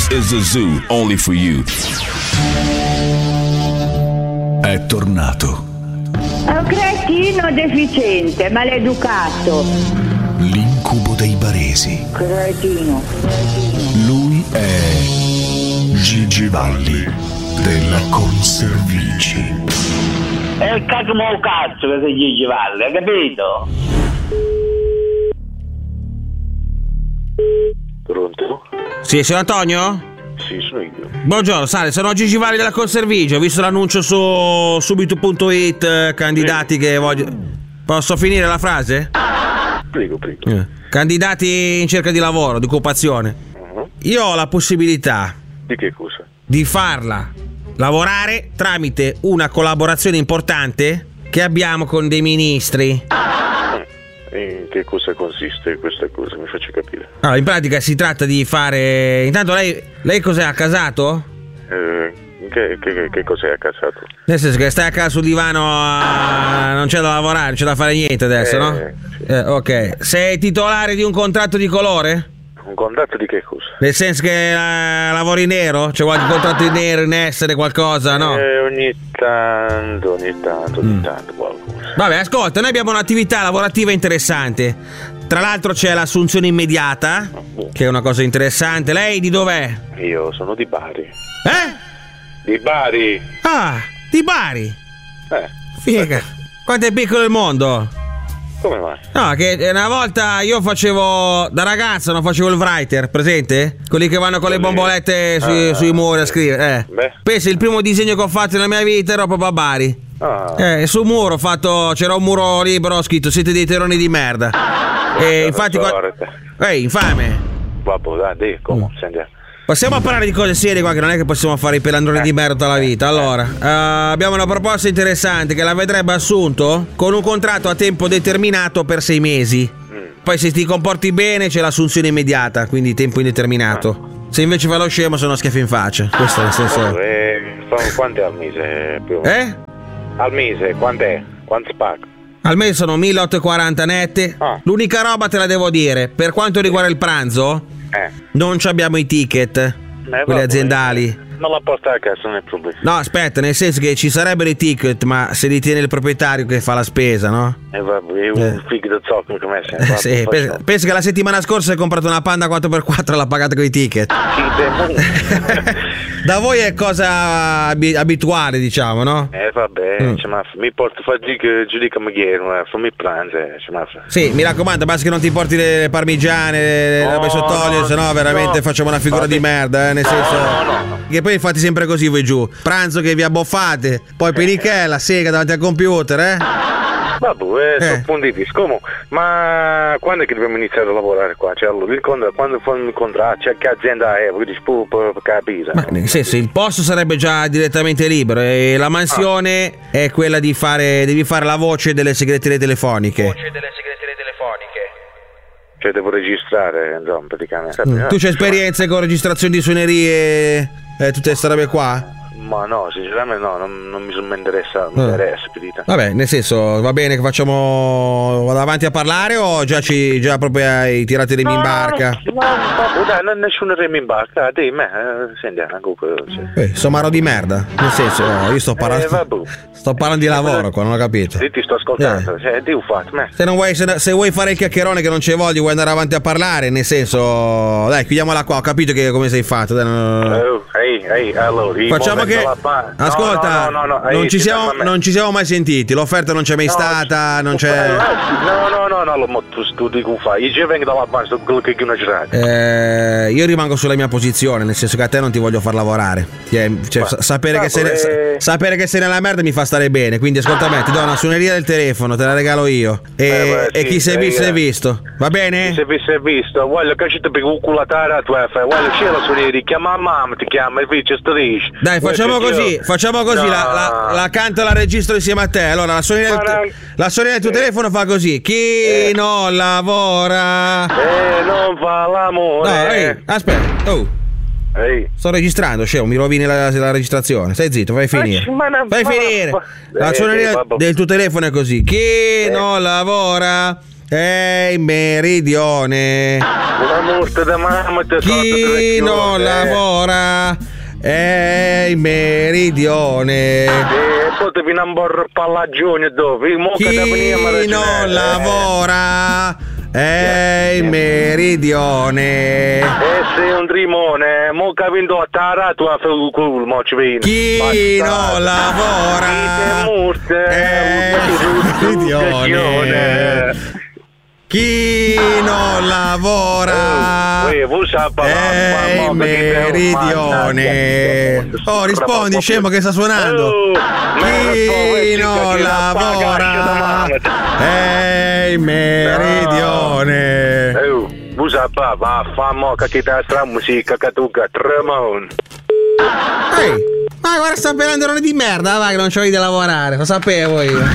This is a zoo only for you. È tornato. È un cretino deficiente, maleducato. L'incubo dei baresi. Cretino. Lui è Gigi Valli della Conservici. È il cazzo che sei Gigi Valli, hai capito? Pronto? Sì, signor Antonio? Sì, sono io. Buongiorno, sale, sono Gigi Valli della Conservici. Ho visto l'annuncio su subito.it, candidati che voglio... Posso finire la frase? Prego. Candidati in cerca di lavoro, di occupazione. Io ho la possibilità Di che cosa? di farla lavorare tramite una collaborazione importante che abbiamo con dei ministri. In che cosa consiste questa cosa? Mi faccio capire. Allora, in pratica si tratta di fare... Intanto lei cos'è, a casato? Che cos'è a casato? Nel senso che stai a casa sul divano, non c'è da lavorare, non c'è da fare niente adesso, no? Sì. Ok. Sei titolare di un contratto di colore? Un contratto di che cosa? Nel senso che lavori nero? C'è qualche contratto in nero, in essere, qualcosa, no? Ogni tanto qualcosa. Vabbè, ascolta, noi abbiamo un'attività lavorativa interessante. Tra l'altro c'è l'assunzione immediata, che è una cosa interessante. Lei di dov'è? Io sono di Bari. Di Bari? Ah, di Bari? Figa. Quanto è piccolo il mondo? Come mai? No, che una volta io facevo, da ragazzo, non facevo il writer, presente? Quelli che vanno con le bombolette sui muri a scrivere. Pensi, il primo disegno che ho fatto nella mia vita ero proprio a Bari. Sul muro ho fatto, c'era un muro libero, ho scritto siete dei terroni di merda. E infatti infame. Vabbè, dai, come? Senti. Possiamo parlare di cose serie qua, che non è che possiamo fare i pelandroni di merda tutta la vita. Allora, abbiamo una proposta interessante che la vedrebbe assunto con un contratto a tempo determinato per 6 mesi. Poi se ti comporti bene c'è l'assunzione immediata, quindi tempo indeterminato. Se invece fa lo scemo sono schiaffi in faccia. Questo è il senso. Quant'è al mese? Più? Al mese, quant'è? Quanto spacca? Al mese sono 1840 nette. L'unica roba te la devo dire, per quanto riguarda il pranzo, non ci abbiamo i ticket, quelli aziendali. Non la porta a casa, non è problema. No, aspetta, nel senso che ci sarebbero i ticket, ma se li tiene il proprietario che fa la spesa, no? Vabbè, è un figo da zoccolo come sempre. Sì, penso che la settimana scorsa hai comprato una Panda 4x4 e l'ha pagata con i ticket. Da voi è cosa abituale, diciamo, no? Vabbè, mi porto fatica, giudica maghiero, fammi pranzo, Sì, mi raccomando, basta che non ti porti le parmigiane, le robe sott'olio, sennò veramente facciamo una figura di merda, nel senso... No. Che poi fate sempre così voi giù, pranzo che vi abboffate, poi penichella, sega davanti al computer, Vabbè, sono punti di comunque, ma quando è che dobbiamo iniziare a lavorare qua? Cioè, allora, quando fanno il contratto, cioè, che azienda è? Quindi per capire. Ma nel senso, il posto sarebbe già direttamente libero e la mansione è quella di devi fare la voce delle segreterie telefoniche. Cioè, devo registrare, insomma, praticamente. Tu c'hai esperienze con registrazioni di suonerie e tutte queste robe qua? Ma no, sinceramente no, non mi interessa, Vabbè, nel senso, va bene che vado avanti a parlare o già proprio hai tirato le in barca? No, dai, nessuno remi in barca, dai, senti, somaro di merda, nel senso, io sto parlando di lavoro qua, non ho capito. Sì, ti sto ascoltando, Dio fatto, se vuoi fare il chiacchierone che non c'è voglia, vuoi andare avanti a parlare, nel senso, dai, chiudiamola qua, ho capito che come sei fatto, dai, allora, facciamo che ascolta, non ci siamo mai sentiti, l'offerta non c'è mai stata, non c'è. No, tu dico fai, io vengo dalla banca, sto quello che è una giornata. Io rimango sulla mia posizione, nel senso che a te non ti voglio far lavorare. Sapere che sei nella merda mi fa stare bene, quindi ascolta me, ti do una suoneria del telefono, te la regalo io. E chi si è visto è visto, va bene? Chi si è visto, voglio che ci ti cuculatare a tua fai, voglio c'è la suoneria, chiama mamma, ti chiama il figlio strisce. Dai, facciamo così, la canto e la registro insieme a te. Allora, la suoneria del tuo telefono fa così: chi non lavora non fa l'amore. No, aspetta, sto registrando, scemo, mi rovini la registrazione. Stai zitto, fai finire. La suoneria del tuo telefono è così: chi non lavora Ehi meridione. Una morte da mamma te. Chi non lavora. Ehi meridione. Poi ti viene un borro pallagione dove? Chi non lavora. Ehi meridione. Sei un trimone. Mo che ha vinto a Tara tu a fare il culo, mo ci vieni. Chi non lavora. Meridione. Chi non lavora. Ehi meridione. Oh, rispondi, scemo che sta suonando. Chi non lavora. Ehi meridione. Busa va famo che ti dà stra musica che tu che tremon. Ehi, ma guarda sta pelandrone di merda, va che non c'ho da lavorare, lo sapevo io.